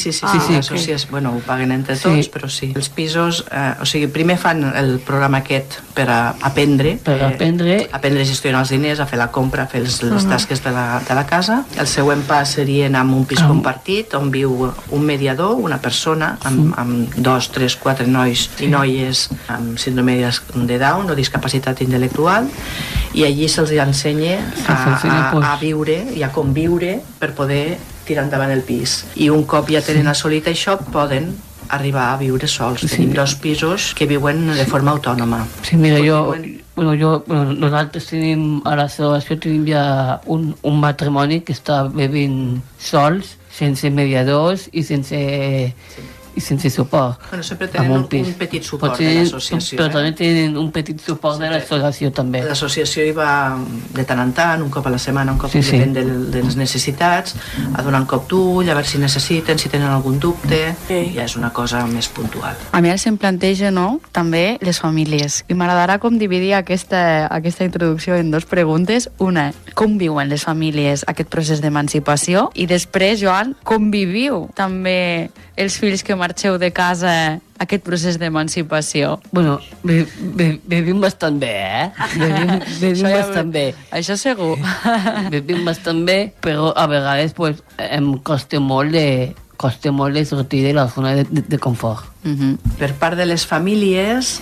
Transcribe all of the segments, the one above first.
Bueno, ho paguen entre tots, però sí. Els pisos, o sigui, primer fan el programa aquest per aprendre a gestionar els diners, a fer la compra, a fer les tasques de la casa. El següent pas seria anar a un pis compartit on viu un mediador, una persona amb 2, 3, 4 nois i noies amb síndrome de Down o discapacitat intel·lectual, i allí se'ls ensenya a viure i a conviure per poder tirar endavant el pis. I un cop ja tenen assolit això, poden arribar a viure sols. Tenim 2 pisos que viuen de forma autònoma. Sí, mira, nosaltres tenim a la celebració tenim ja un matrimoni que està vivint sols, sense mediadors i sense suport. Bueno, sempre tenen un petit suport de l'associació. Però també tenen un petit suport de l'associació també. L'associació hi va de tant en tant, un cop a la setmana, un cop depèn de les necessitats, a donar un cop d'ull, a veure si necessiten, si tenen algun dubte, ja és una cosa més puntual. A mi se'm planteja, no?, també les famílies. I m'agradarà com dividir aquesta introducció en 2 preguntes. Una, com viuen les famílies aquest procés d'emancipació? I després, Joan, com viviu també els fills que marxeu de casa aquest procés d'emancipació? Bueno, vivim bastant bé, Vivim bastant bé. Això segur. Vivim bastant bé, però a vegades pues, em costa molt de sortir de la zona de confort. Per part de les famílies,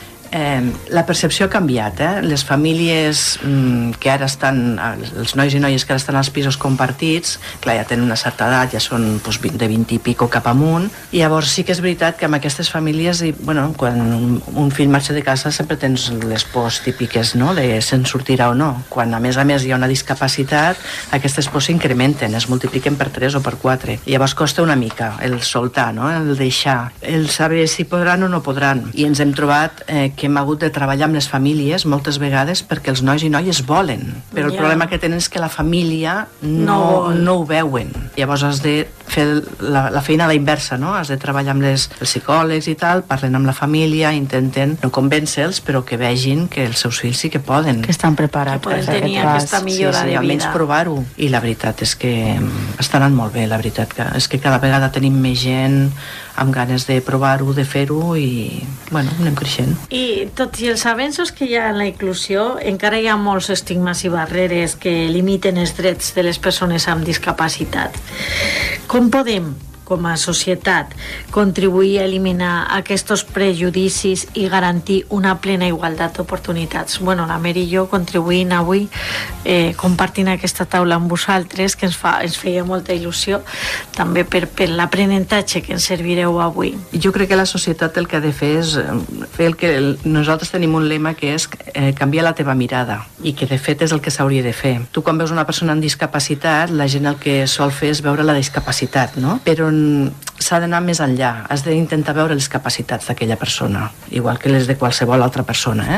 la percepció ha canviat. Les famílies que ara estan, els nois i noies que ara estan als pisos compartits, clar, ja tenen una certa edat, ja són de 20 i pico cap amunt, i llavors sí que és veritat que amb aquestes famílies, quan un fill marxa de casa sempre tens les pors típiques, no?, de se'n sortirà o no. Quan a més hi ha una discapacitat, aquestes pors s'incrementen, es multipliquen per 3 o per 4. I llavors costa una mica el soltar, no?, el deixar, el saber si podran o no podran. I ens hem trobat que hem hagut de treballar amb les famílies moltes vegades perquè els nois i noies volen, però el problema que tenen és que la família no ho veuen. Llavors has de fer la feina a la inversa, no? Has de treballar amb els psicòlegs i tal, parlen amb la família, intenten no convèncer-los, però que vegin que els seus fills sí que poden. Que estan preparats. Que poden tenir aquesta millora de vida. Almenys provar-ho. I la veritat és que està anant molt bé, la veritat. És que cada vegada tenim més gent amb ganes de provar-ho, de fer-ho, i anem creixent. I tot i els avenços que hi ha en la inclusió, encara hi ha molts estigmes i barreres que limiten els drets de les persones amb discapacitat. Com podem, com a societat, contribuir a eliminar aquests prejudicis i garantir una plena igualtat d'oportunitats? Bueno, la Mary i jo contribuint avui, compartint aquesta taula amb vosaltres, que ens feia molta il·lusió, també per l'aprenentatge que ens servireu avui. Jo crec que la societat el que ha de fer és fer el que nosaltres tenim un lema que és canviar la teva mirada, i que de fet és el que s'hauria de fer. Tu quan veus una persona amb discapacitat, la gent el que sol fer és veure la discapacitat, no? Però s'ha d'anar més enllà, has d'intentar veure les capacitats d'aquella persona, igual que les de qualsevol altra persona,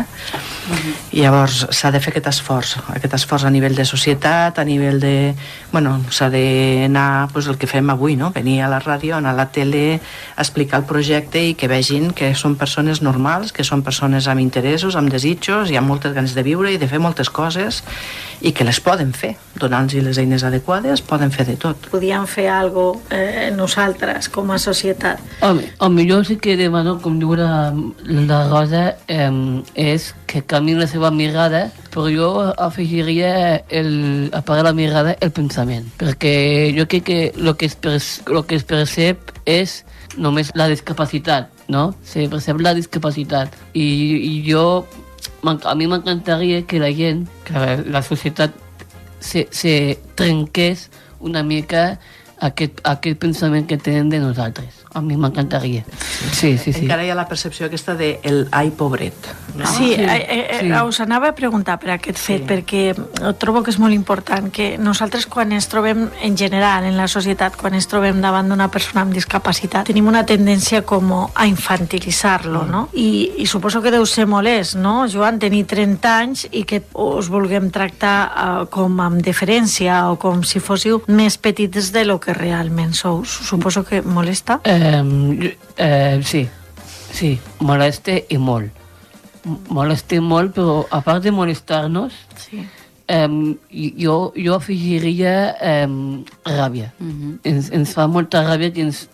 I llavors s'ha de fer aquest esforç a nivell de societat, a nivell de... s'ha d'anar, el que fem avui, no? Venir a la ràdio, anar a la tele, explicar el projecte i que vegin que són persones normals, que són persones amb interessos, amb desitjos i amb moltes ganes de viure i de fer moltes coses, i que les poden fer, donant-los les eines adequades, poden fer de tot. Podíem fer alguna cosa nosaltres com a societat? Home, jo sí que demano, com diu la Rosa, és que canviïn la seva mirada, però jo afegiria a part de la mirada el pensament, perquè jo crec que el que es percep és només la discapacitat, no? Se percep la discapacitat, i a mi m'encantaria que la gent, que la societat se trenqués una mica aquest pensament que tenen de nosaltres. A mi m'encantaria. Sí. Encara hi ha la percepció aquesta de el ai pobret, no? Sí. Us anava a preguntar per aquest fet, perquè trobo que és molt important que nosaltres quan ens trobem en general en la societat, quan ens trobem davant d'una persona amb discapacitat, tenim una tendència com a infantilitzar-lo, no? I suposo que deu ser molest, no, Joan, tenir 30 anys i que us vulguem tractar com amb deferència o com si fóssiu més petits de lo que realment sou. Suposo que molesta? Sí, molesta i molt. Molesta molt, però a part de molestar-nos, jo afegiria ràbia. Ens fa molta ràbia que ens